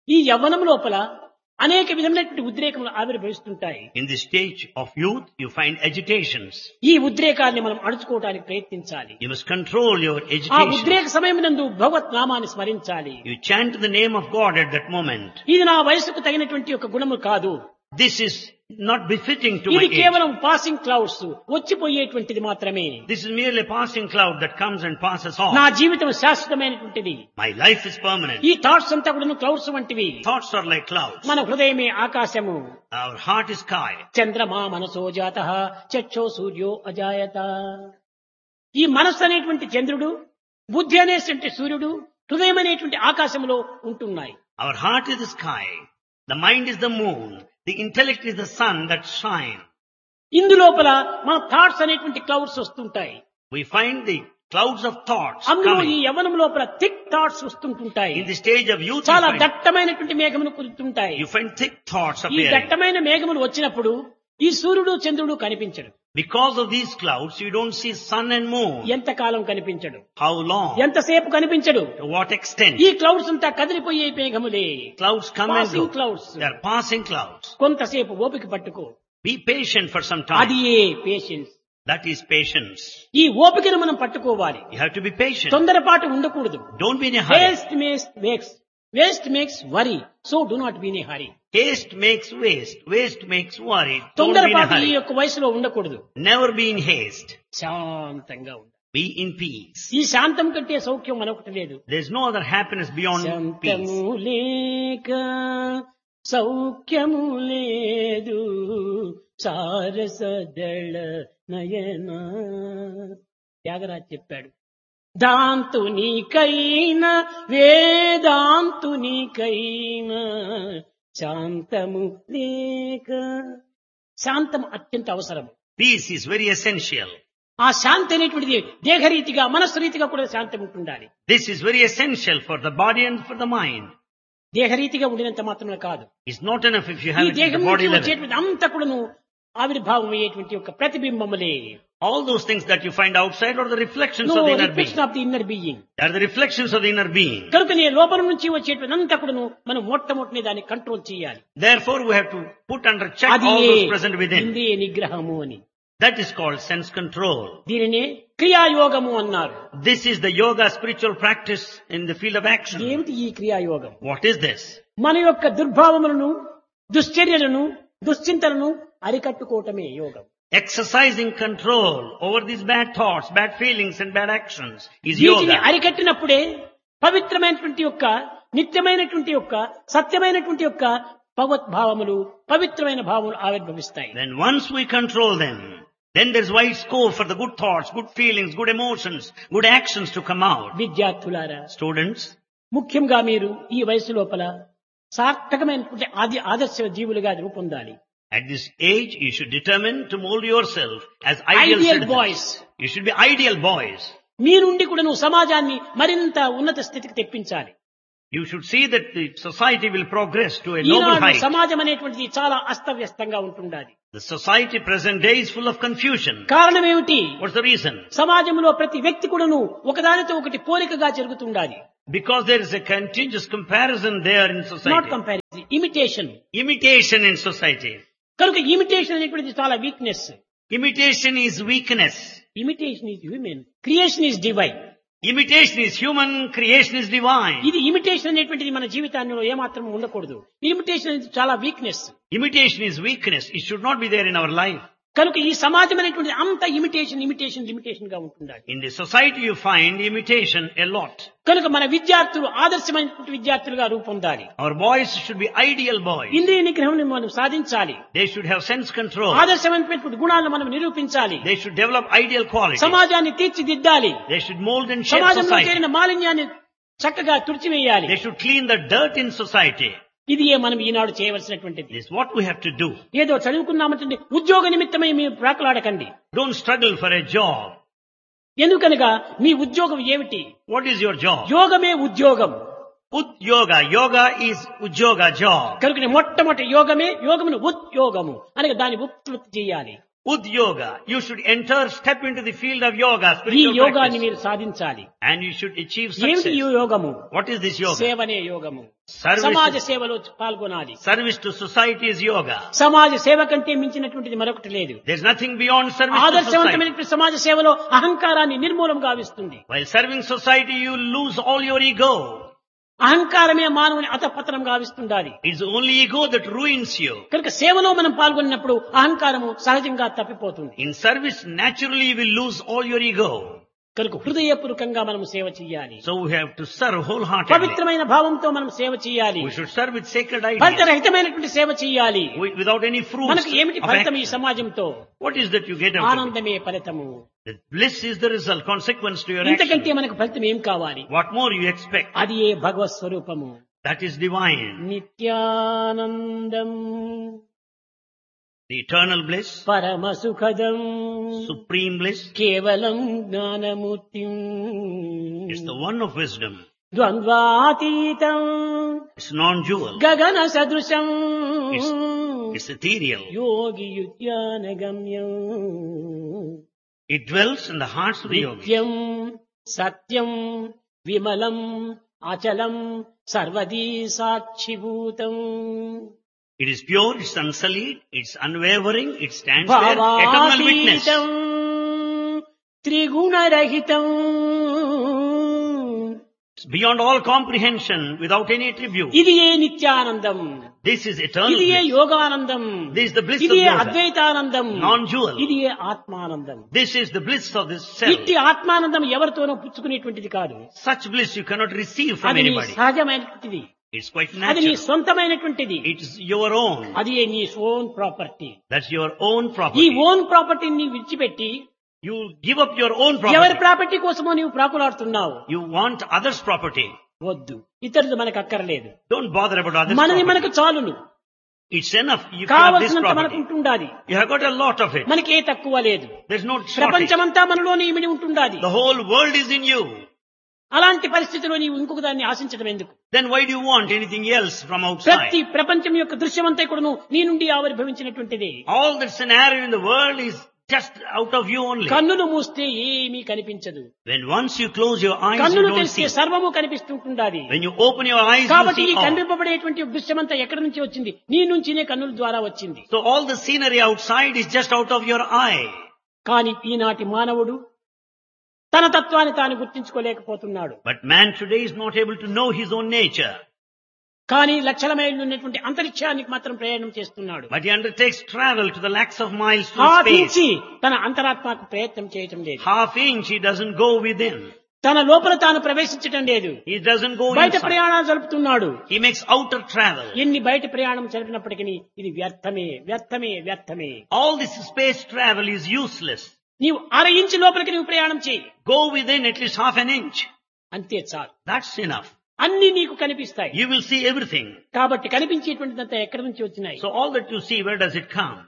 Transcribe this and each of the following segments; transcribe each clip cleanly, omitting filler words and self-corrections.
ఈ యవ్వనం లోపల అనేక విధమైనటువంటి ఉద్రేకములు ఆవిర్భవిస్తుంటాయి. In the stage of youth, you find agitations. ఈ ఉద్రేకాన్ని మనం అణుచుకోవడానికి ప్రయత్నించాలి. You must control your ఆ agitation. ఉద్రేక సమయం నందు భగవత్ నామాన్ని స్మరించాలి. You chant the name of God at that moment. ఇది నా వయసుకు తగినటువంటి ఒక గుణము కాదు. This is not befitting to my ఇది age. కేవలం పాసింగ్ క్లౌడ్స్, వచ్చిపోయేటువంటిది మాత్రమే. This is merely a passing cloud that comes and passes off. నా జీవితం శాశ్వతమైనటువంటిది. My life is permanent. ఈ థాట్స్ అంతా కూడా క్లౌడ్స్ వంటివి. Thoughts are like clouds. మన హృదయమే ఆకాశము. Our heart is sky. చంద్రమా మనసో జాతః చక్షో సూర్యో అజాయత. ఈ మనస్సు అనేటువంటి చంద్రుడు, బుద్ధి అనేటువంటి సూర్యుడు, హృదయం అనేటువంటి ఆకాశంలో ఉంటున్నాయి. Our heart is the sky. The mind is the moon. The intellect is the sun that shine. ఇందులోపల మన థాట్స్ అనేటువంటి క్లౌడ్స్ వస్తుంటాయి. We find the clouds of thoughts అందులో ఈ coming. యవ్వనం లోపల thick thoughts వస్తుంటుంటాయి. In the stage of youth, చాలా దట్టమైనటువంటి మేఘములు కురుతుంటాయి. you find thick thoughts ఈ appearing. దట్టమైన మేఘములు వచ్చినప్పుడు ఈ సూర్యుడు చంద్రుడు కనిపించడు. Because of these clouds, you don't see sun and moon. ఎంతకాలం కనిపించడు, How long? ఎంతసేపు కనిపించడు. To what extent? ఈ క్లౌడ్స్ అంతా కదిలిపోయే మేఘములే. Clouds come and Passing go. clouds. They are passing clouds. కొంతసేపు ఓపిక పట్టుకో. Be patient for some time. అది ఏ పేషెన్స్. That is patience. ఈ ఓపికను మనం పట్టుకోవాలి. You have to be patient. తొందరపాటు ఉండకూడదు. Don't be in a hurry. Waste makes worry. So do not be in a hurry. Haste makes waste. Waste makes worry. Don't be in a తొందరపాటు ఈ hurry. యొక్క వయసులో ఉండకూడదు. Never be in haste. శాంతంగా ఉండాలి. Be in peace. ఈ శాంతం కంటే సౌఖ్యం మనొకటి లేదు. There's no other happiness beyond peace. శాంతము లేక సౌఖ్యము లేదు సారసదళ నయన. త్యాగరాజ్ చెప్పాడు, దాంతునికైనా వేదాంతునికైనా శాంతము లేక. శాంతం అత్యంత అవసరం. Peace is very essential. ఆ శాంతి అనేటువంటిది దేహరీతిగా మనస్సు రీతిగా కూడా శాంతం ఉంటుండాలి. This is very essential for the body and for the mind. దేహరీతిగా ఉండినంత మాత్రమే కాదు, It's not enough if you ఈ have it at దేహం the body నుంచి level. వచ్చేటువంటి అంతా కూడాను ఆవిర్భావం అయ్యేటువంటి ఒక ప్రతిబింబములే. All those things that you find outside are the reflections of the inner being. Reflection of the inner being. They are the reflections of the inner being. కనుక నీ లోపల నుంచి వచ్చేటువంటి అంతా కూడాను మనం మొట్టమొదటి దాన్ని కంట్రోల్ చేయాలి. Therefore, we have to put under check అది all those present within. ఇంద్రియ నిగ్రహము అని. That is called sense control. దీనినే క్రియాయోగము అన్నారు. This is the yoga spiritual practice in the field of action. ఏమిటి ఈ క్రియాయోగం? What is this? మన యొక్క దుర్భావములను, దుశ్చర్యలను, దుశ్చింతలను అరికట్టుకోవటమే యోగం. Exercising control over these bad thoughts, bad feelings and bad actions is వీటిని yoga. అరికట్టినప్పుడే పవిత్రమైనటువంటి యొక్క, నిత్యమైనటువంటి యొక్క, సత్యమైనటువంటి యొక్క భగవద్భావములు, పవిత్రమైన భావములు ఆవిర్భవిస్తాయి. Then once we control them, then there's wide scope for the good thoughts, good feelings, good emotions, good actions to come out. విద్యార్థులారా, Students, ముఖ్యంగా మీరు ఈ వయసు లోపల సార్థకమైనటువంటి ఆదర్శ జీవులుగా రూపొందాలి. at this age, you should determine to mold yourself as ideal ideal citizens. Boys. You should be ideal boys. మీ నుండి కూడా నువ్వు సమాజాన్ని మరింత ఉన్నత స్థితికి తెప్పించాలి. You should see that the society will progress to a noble Eenadu height. సమాజం అనేటువంటిది చాలా అస్తవ్యస్తంగా ఉంటుండాలి. The society present day is full of confusion. కారణం ఏమిటి? What's the reason? సమాజంలో ప్రతి వ్యక్తి కూడాను ఒకదానితో ఒకటి పోలికగా జరుగుతుండాలి. Because there is a continuous comparison there in not society. Comparison, imitation. Imitation in society. కనుక ఇమిటేషన్ అనేటువంటిది చాలా weakness. Imitation is weakness. Imitation is human, creation is divine. Imitation is human, creation is divine. ఇది imitation అనేటువంటిది మన జీవితాల్లో ఏమాత్రం ఉండకూడదు. Imitation అనేది చాలా weakness. Imitation is weakness. It should not be there in our life. కనుక ఈ సమాజం అనేటువంటి అంత ఇమిటేషన్ గా ఉంటుండాలి. In the society you find imitation a lot. కనుక మన విద్యార్థులు ఆదర్శమైనటువంటి విద్యార్థులుగా రూపొందాలి. Our boys should be ideal boys. ఇంద్రియ నిగ్రహం మనం సాధించాలి. They should have sense control. ఆదర్శమైనటువంటి గుణాలను మనం నిరూపించాలి. They should develop ideal qualities. సమాజాన్ని తీర్చిదిద్దాలి. They should mold and shape సమాజంలో society. చేరిన మాలిన్యాన్ని చక్కగా తుడిచివేయాలి. They should clean the dirt in society. ఇది మనం ఈనాడు చేయవలసినటువంటిది. This is what we have to do. ఏదో చదువుకున్నామంటే ఉద్యోగ నిమిత్తమై మీరు ప్రాకులాడకండి. Don't struggle for a job. ఎందుకనగా మీ ఉద్యోగం ఏమిటి? What is your job? యోగమే ఉద్యోగం. Udyoga. Yoga is Udyoga, job. కనుక మొట్టమొదటి యోగమును ఉద్యోగము అనగా దాన్ని ఉత్పత్తి చేయాలి. Udyoga. You should step into the field of yoga, ఈ spiritual యోగాన్ని practice. మీరు సాధించాలి. And you should achieve ఏమిటి success. ఈ యోగము? What is this yoga? సేవనే యోగము. Service, సమాజ సేవలో పాల్గొనాలి. service to society is yoga. సమాజ సేవ కంటే మించినటువంటిది మరొకటి లేదు. There's nothing beyond service to society. ఆదర్శవంతమైనటువంటి సమాజ సేవలో అహంకారాన్ని నిర్మూలం గావిస్తుంది. While serving society, you lose all your ego. అహంకారమే మానవుని అతపతనం గావిస్తుండాలి. It's only ego that ruins you. కనుక సేవలో మనం పాల్గొన్నప్పుడు అహంకారము సహజంగా తప్పిపోతుంది. In service, naturally you will lose all your ego. కనుక హృదయపూర్వకంగా మనం సేవ చేయాలి. So we have to serve wholeheartedly. పవిత్రమైన భావంతో మనం సేవ చేయాలి. We should serve with sacred ఫలిత ideas. రహితమైనటువంటి సేవ చేయాలి. Without any fruits. మనకు ఏమిటి of ఫలితం ఈ action. సమాజంతో? What is that you get out of it? ఆనందమే ఫలితము. The bliss is the result, consequence to your ఇంతకంటే action. మనకు ఫలితం ఏం కావాలి? What more you expect? అది ఏ భగవత్ స్వరూపము. That is divine. Nityanandam The eternal bliss, పరమ సుఖదం supreme bliss, కేవలం జ్ఞానమూర్తిం is the one of wisdom. ద్వంద్వాతీతం It's non-dual. గగన సదృశం It's ethereal. యోగియుజ్ఞానగమ్యం It dwells in the hearts of the yogis. నిత్యం సత్యం విమలం అచలం సర్వదీ సాక్షిభూతం It is pure, it's unsullied, it's unwavering, it stands there, eternal witness. భావాతీతం త్రిగుణరహితం It's beyond all comprehension, without any attribute. ఇది ఏ నిత్యానందం. This is eternal ఇది ఏ bliss. Yoganandam. This is the bliss ఇది of A yoga. అద్వైతానందం. Non-dual. ఇది ఏ ఆత్మానందం. This is the bliss of this self. ఇట్టి ఆత్మానందం ఎవరితోనో పుచ్చుకునేటువంటిది కాదు. Such bliss you cannot receive from అది నీ anybody. సహజమైనటువంటిది. It's quite అది నీ natural. సొంతమైనటువంటిది. It's your own. అది నీ own property. That's your own ఈ property. ఓన్ ప్రాపర్టీని విడిచిపెట్టి You give up your own ఎవరి property. ప్రాపర్టీ కోసమో నీవు ప్రాకులాడుతున్నావు. You want others' property. వద్దు, ఇతరులు మనకు అక్కర్లేదు. Don't bother about others' మనది property. మనకు చాలును. It's enough. You can have this కావలసినంత మనకు property. ఉంటుండాలి. You have got a lot of it. మనకి ఏ తక్కువ లేదు. There's no shortage. ప్రపంచమంతా మనలోనే ఇమిడి ఉంటుండాలి. The whole world is in you. అలాంటి పరిస్థితిలో నీవు ఇంకొక దాన్ని ఆశించడం ఎందుకు? Then why do you want anything else from outside? ప్రతి ప్రపంచం యొక్క దృశ్యమంతా కూడాను నీ నుండి ఆవిర్భవించినటువంటిది. All that scenario in the world is just out of you only. కన్నులు మూస్తే ఏమీ కనిపించదు. When once you close your eyes, you కన్నులు don't తెరిస్తే see. సర్వము కనిపిస్తుంటుండాలి. When you open your eyes, you కాబట్టి ఈ see all. కనిపింపబడేటువంటి దృశ్యమంతా ఎక్కడి నుంచి వచ్చింది? నీ నుంచినే కన్నుల ద్వారా వచ్చింది. So all the scenery outside is just out of your eye. కానీ ఈనాటి మానవుడు తన తత్వాన్ని తాను గుర్తించుకోలేకపోతున్నాడు. But man today is not able to know his own nature. కానీ లక్షల మైళ్ళు ఉన్నటువంటి అంతరిక్షానికి మాత్రం ప్రయాణం చేస్తున్నాడు. But he undertakes travel to the lakhs of miles to half space. ఇంచి తన అంతరాత్మకు ప్రయత్నం చేయటం లేదు. Half inch he doesn't go within. తన లోపల తాను ప్రవేశించటం లేదు. He doesn't go బయట inside. ప్రయాణాలు జరుపుతున్నాడు. He makes outer travel. ఎన్ని బయట ప్రయాణం జరిపినప్పటికీ ఇది వ్యర్థమే వ్యర్థమే వ్యర్థమే. All this space travel is useless. నీవు అర ఇంచు లోపలికి నీవు ప్రయాణం చేయి, Go within at least half an inch. అంతే చాలు. That's enough. అన్ని నీకు కనిపిస్తాయి. You will see everything. కాబట్టి కనిపించేటువంటిదంతా ఎక్కడి నుంచి వచ్చినాయి? So all that you see, where does it come?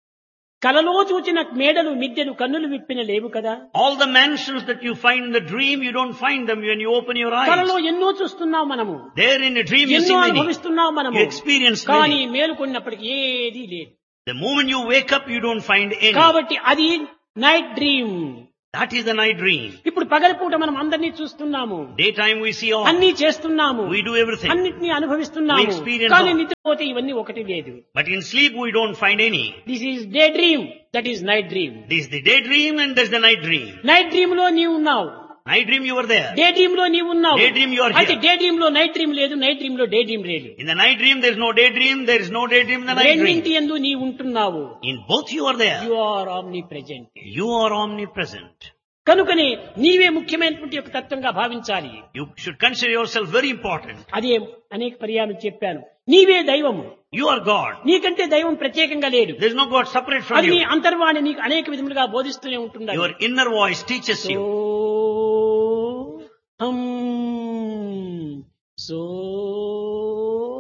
కలలో చూచిన మేడలు మిద్దెలు కన్నులు విప్పిన లేవు కదా. All the mansions that you find in the dream, you don't find them when you open your కలలో eyes. ఎన్నో చూస్తున్నాం మనము, There in a dream you ఎన్నో see many. అనుభవిస్తున్నాం మనము. You experience కానీ many. మేలుకొన్నప్పటికీ ఏదీ లేదు. The moment you wake up, you don't find any. కాబట్టి అది night dream. That is a night dream. ఇప్పుడు పగలపూట మనం అందరినీ చూస్తున్నాము, Daytime we see all. అన్ని చేస్తున్నాము, We do everything. అన్నిటినీ అనుభవిస్తున్నాము. We experience కానీ all. నిద్రపోతే ఇవన్నీ ఒకటి లేదు. But in sleep we don't find any. This is day dream, that is night dream. This is the daydream and there's the night dream. Night dream లో నీవు ఉన్నావు, Night dream you were there. Day dream లో నీవు ఉన్నావు. Daydream you are అయితే here. Day dream లో night dream లేదు, night dream లో డే డ్రీమ్ లేదు. In the night dream there's no daydream, there is no daydream in the night dream. రెండింటి యందు నీవు ఉంటున్నావు. In both you are there. You are omni present. You are omnipresent. కనుకనే నీవే ముఖ్యమైనటువంటి ఒక తత్వంగా భావించాలి. You should consider yourself very important. అదే అనేక పర్యాయం చెప్పాను. నీవే దైవము. You are God. నీకంటే దైవం ప్రత్యేకంగా లేడు. There is no God separate from అది నీ you. అంతర్వాణి నీకు అనేక విధములుగా బోధిస్తూనే ఉంటుంది. Your inner voice teaches you. So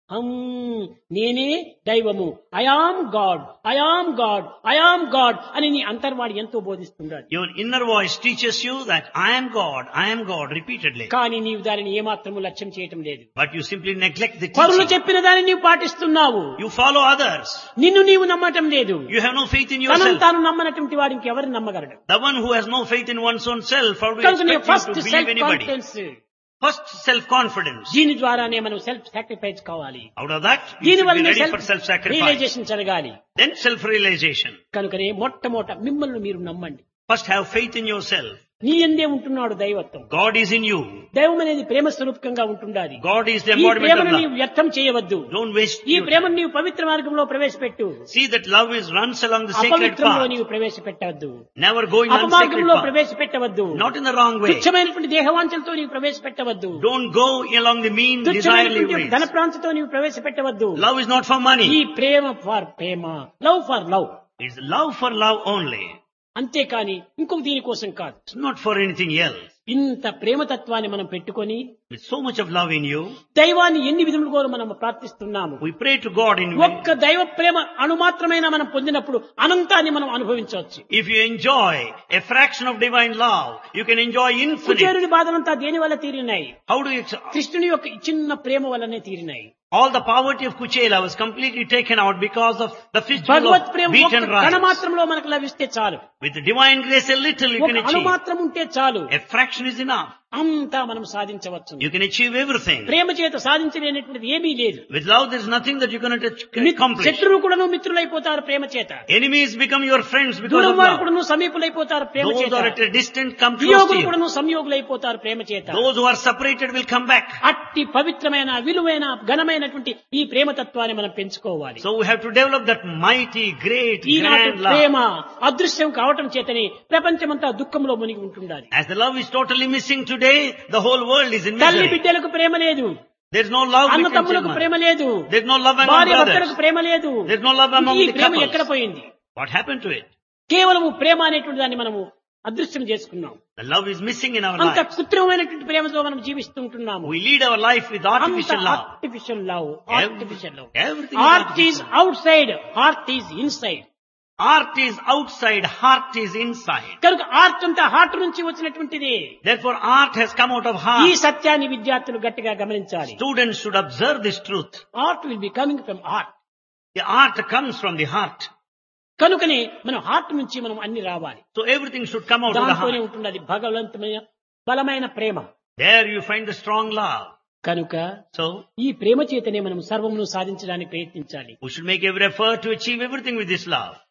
నేనే దైవము, I am God, I am God, I am God అని నీ అంతర్వాణి ఎంతో బోధిస్తున్నాడు. Your inner voice teaches you that I am God repeatedly. కానీ నీవు దానిని ఏమాత్రము లక్ష్యం చేయటం లేదు. But you simply neglect the పరులు teaching. చెప్పిన దాన్ని నీవు పాటిస్తున్నావు. You follow others. నిన్ను నీవు నమ్మటం లేదు. You have no faith in తనను yourself. తాను నమ్మనటువంటి వాడికి ఎవరిని నమ్మగలడు? The one who has no faith in one's own self, how do you కనుక expect first him to believe self anybody? Confidence, First self-confidence. దీని ద్వారానే మనం సెల్ఫ్ సాక్రిఫైస్ కావాలి. Out of that, you దీని should be వల్ల ready self for self-sacrifice. Realisation జరగాలి. Then self-realization. కనుకనే మొట్టమొదట మిమ్మల్ని మీరు నమ్మండి. First have faith in yourself. నీ యందే ఉంటున్నాడు దైవత్వం. God is in you. దైవం అనేది ప్రేమ స్వరూపకంగా ఉంటుండాలి. God is the ఈ embodiment of ప్రేమను నీవు love. వ్యర్థం చేయవద్దు. Don't waste ఈ your time. ప్రేమను నీవు పవిత్ర మార్గంలో ప్రవేశపెట్టు. See that love runs along the sacred అపవిత్రంలో path. నీవు ప్రవేశపెట్టవద్దు. Never going on sacred అపమార్గంలో path. ప్రవేశపెట్టవద్దు. Not in the wrong way. తుచ్చమైనటువంటి దేహవాంఛలతో నీవు ప్రవేశపెట్టవద్దు. Don't go along the mean, desirely తుచ్చమైనటువంటి ధన ways. ప్రాంతంతో నీవు ప్రవేశపెట్టవద్దు. Love is not for ఈ money. Prema for Prema, love for love, It's love for love only. అంతేకాని ఇంకొక దీనికోసం కాదు. It's not for anything else. ఇంత ప్రేమతత్వాన్ని మనం పెట్టుకొని With so much of love in you, దైవాన్ని ఎన్ని విధములుగా మనం ప్రార్థిస్తున్నాము. we pray to God in ఒక్క దైవ ప్రేమ అణుమాత్రమైన మనం పొందినప్పుడు అనంతాన్ని మనం అనుభవించవచ్చు. If you enjoy a fraction of divine love, you can enjoy infinite. కుచేరుని బాధలంతా దేని వల్ల తీరినాయి? How do you... కృష్ణుని యొక్క చిన్న ప్రేమ వల్లనే తీరినాయి. All the poverty of Kuchela was completely taken out because of the fistful Bhagwat of Prema beaten ఒక్క కణ rice. మాత్రంలో మనకు లభిస్తే చాలు. With the divine grace, a little you ఒక can అణు achieve. మాత్రం ఉంటే చాలు. A fraction is enough. అంతా మనం సాధించవచ్చు. You can achieve everything. ప్రేమ చేత సాధించలేనటువంటిది ఏమీ లేదు. With love, there is nothing that you cannot accomplish. శత్రువు కూడాను మిత్రులైపోతారు ప్రేమ చేత. Enemies become your friends because దూరం of వారు love. కూడాను సమీపులైపోతారు ప్రేమ Those చేత. who are at a distance come close to వియోగులు you. కూడాను సంయోగులైపోతారు ప్రేమ చేత. Those who are separated will come back. అట్టి పవిత్రమైన విలువైన ఘనమైనటువంటి ఈ ప్రేమతత్వాన్ని మనం పెంచుకోవాలి. So we have to develop that mighty, great, ఈనాటి grand love. ప్రేమ అదృశ్యం కావటం చేతని ప్రపంచమంతా దుఃఖంలో మునిగి ఉంటుండాలి. As the love is totally missing today, the whole world is in తల్లి misery. బిడ్డలకు ప్రేమ లేదు. There is no love అన్న between తమ్ములకు ప్రేమ children. లేదు. There is no love among భార్య brothers. భర్తలకు ప్రేమ లేదు. There is no love among ఈ the ప్రేమ ఎక్కడ couples. పోయింది? What happened to it? కేవలము ప్రేమ అనేటువంటి దాన్ని మనము అదృశ్యం చేసుకున్నాం. The love is missing in our అంత lives. కృత్రిమమైనటువంటి ప్రేమతో మనం జీవిస్తుంటున్నాము. We lead our life with artificial love. Artificial love, artificial love. Everything is heart is artificial. Out side, heart is inside. Art is outside, heart is inside. కనుక art అంతా heart నుంచి వచ్చినటువంటిది. Therefore, art has come out of ఈ heart. సత్యాన్ని విద్యార్థులు గట్టిగా గమనించాలి. Students should observe this truth. Art will be coming from heart. The art comes from the heart. కనుకనే మనం హార్ట్ నుంచి మనం అన్ని రావాలి. So everything should come out of the దాంతోనే heart. ఉంటున్నది భగవంతమైన బలమైన ప్రేమ. There you find the strong love. కనుక So ఈ ప్రేమ చేతనే మనం సర్వమును సాధించడానికి ప్రయత్నించాలి. we should make every effort to achieve everything with this love.